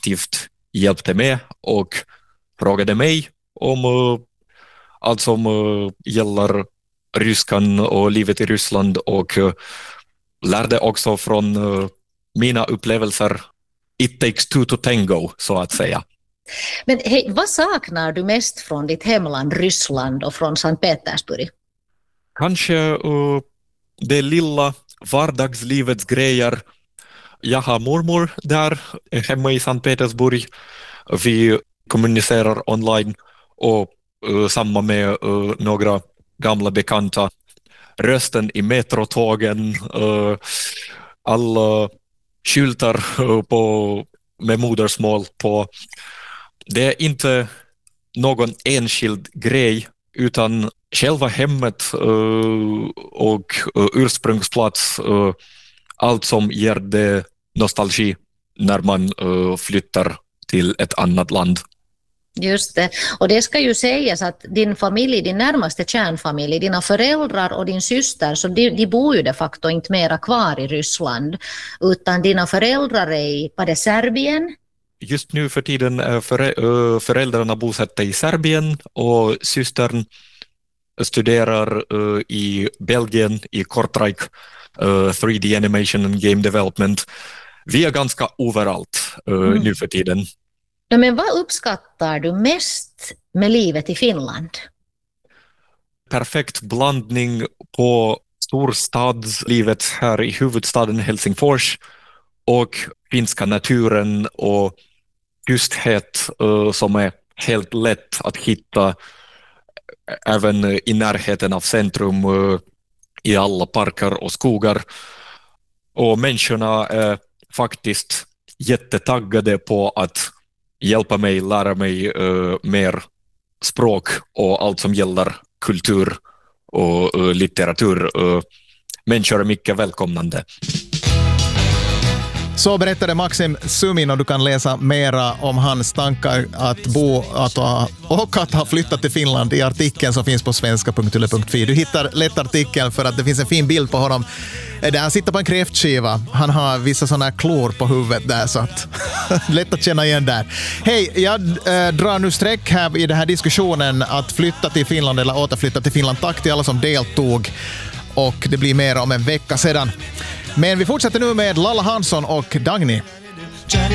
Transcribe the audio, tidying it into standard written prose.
aktivt hjälpte med och frågade mig om allt som gäller ryskan och livet i Ryssland och lärde också från mina upplevelser. It takes two to tango, så att säga. Men hej, vad saknar du mest från ditt hemland Ryssland och från Sankt Petersburg? Kanske det lilla vardagslivets grejer. Jag har mormor där hemma i Sankt Petersburg. Vi kommunicerar online och samma med några gamla bekanta. Rösten i metrotågen, alla skyltar med modersmål på. Det är inte någon enskild grej utan själva hemmet och ursprungsplats, allt som ger det nostalgi när man flyttar till ett annat land. Just det. Och det ska ju sägas att din familj, din närmaste kärnfamilj, dina föräldrar och din syster, så de bor ju de facto inte mera kvar i Ryssland, utan dina föräldrar är var det Serbien? Just nu för tiden är föräldrarna bosatta i Serbien och systern studerar i Belgien i Kortrijk, 3D animation and game development. Vi är ganska överallt nu för tiden. Ja, men vad uppskattar du mest med livet i Finland? Perfekt blandning på storstadslivet här i huvudstaden Helsingfors och finska naturen och tysthet som är helt lätt att hitta även i närheten av centrum, i alla parker och skogar. Och människorna är faktiskt jättetaggade på att hjälpa mig, lära mig mer språk och allt som gäller kultur och litteratur. Människor är mycket välkomnande. Så berättade Maxim Sumin, och du kan läsa mera om hans tankar att bo och att ha flyttat till Finland i artikeln som finns på svenska.yle.fi. Du hittar lätt artikeln för att det finns en fin bild på honom där han sitter på en kräftskiva. Han har vissa sådana klor på huvudet där, så att lätt att känna igen där. Hej, jag drar nu streck här i den här diskussionen att flytta till Finland eller återflytta till Finland. Tack till alla som deltog, och det blir mer om en vecka sedan. Men vi fortsätter nu med Lalla Hansson och Dagny.